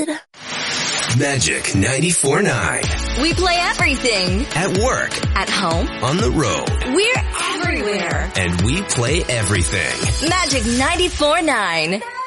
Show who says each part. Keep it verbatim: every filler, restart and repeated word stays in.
Speaker 1: good.
Speaker 2: Magic ninety-four point nine.
Speaker 3: We play everything.
Speaker 2: At work.
Speaker 3: At home.
Speaker 2: On the road.
Speaker 3: We're everywhere.
Speaker 2: And we play everything.
Speaker 3: Magic ninety-four point nine.